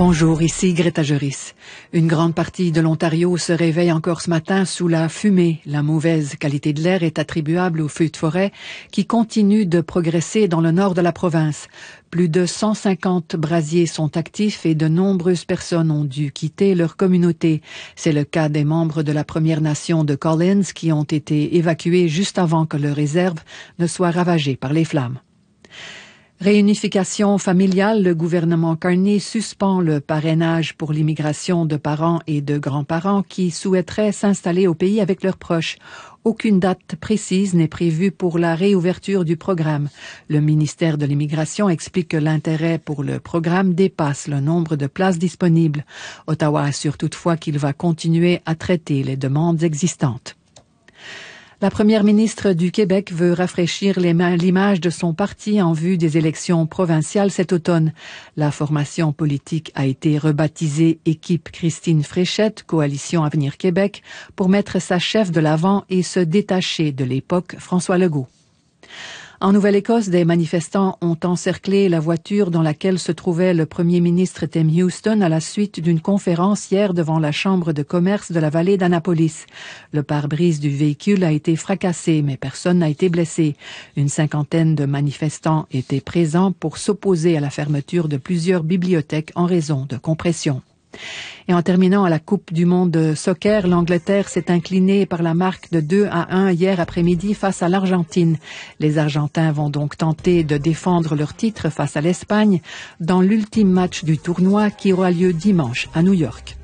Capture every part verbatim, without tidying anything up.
Bonjour, ici Greta Joris. Une grande partie de l'Ontario se réveille encore ce matin sous la fumée. La mauvaise qualité de l'air est attribuable aux feux de forêt qui continuent de progresser dans le nord de la province. Plus de cent cinquante brasiers sont actifs et de nombreuses personnes ont dû quitter leur communauté. C'est le cas des membres de la Première Nation de Collins qui ont été évacués juste avant que leur réserve ne soit ravagée par les flammes. Réunification familiale, le gouvernement Carney suspend le parrainage pour l'immigration de parents et de grands-parents qui souhaiteraient s'installer au pays avec leurs proches. Aucune date précise n'est prévue pour la réouverture du programme. Le ministère de l'Immigration explique que l'intérêt pour le programme dépasse le nombre de places disponibles. Ottawa assure toutefois qu'il va continuer à traiter les demandes existantes. La première ministre du Québec veut rafraîchir l'image de son parti en vue des élections provinciales cet automne. La formation politique a été rebaptisée Équipe Christine Fréchette, Coalition Avenir Québec, pour mettre sa chef de l'avant et se détacher de l'époque François Legault. En Nouvelle-Écosse, des manifestants ont encerclé la voiture dans laquelle se trouvait le premier ministre Tim Houston à la suite d'une conférence hier devant la Chambre de commerce de la vallée d'Annapolis. Le pare-brise du véhicule a été fracassé, mais personne n'a été blessé. Une cinquantaine de manifestants étaient présents pour s'opposer à la fermeture de plusieurs bibliothèques en raison de compression. Et en terminant à la Coupe du monde de soccer, l'Angleterre s'est inclinée par la marque de deux à un hier après-midi face à l'Argentine. Les Argentins vont donc tenter de défendre leur titre face à l'Espagne dans l'ultime match du tournoi qui aura lieu dimanche à New York.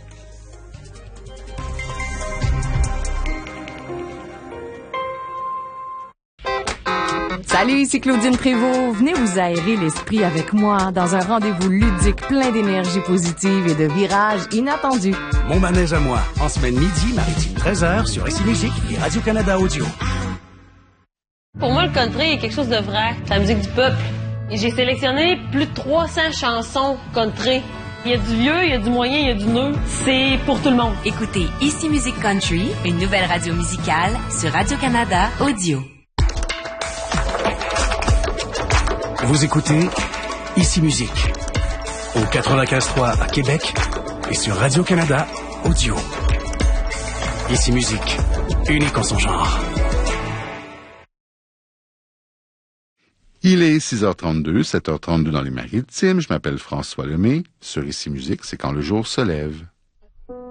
Salut, ici Claudine Prévost. Venez vous aérer l'esprit avec moi dans un rendez-vous ludique plein d'énergie positive et de virages inattendus. Mon manège à moi, en semaine midi, maritime treize heures sur Ici Musique et Radio-Canada Audio. Pour moi, le country est quelque chose de vrai. C'est la musique du peuple. Et j'ai sélectionné plus de trois cents chansons country. Il y a du vieux, il y a du moyen, il y a du neuf. C'est pour tout le monde. Écoutez Ici Musique Country, une nouvelle radio musicale sur Radio-Canada Audio. Vous écoutez Ici Musique au quatre-vingt-quinze trois à Québec et sur Radio-Canada Audio. Ici Musique, unique en son genre. Il est six heures trente-deux, sept heures trente-deux dans les Maritimes. Je m'appelle François Lemay. Sur Ici Musique, c'est quand le jour se lève.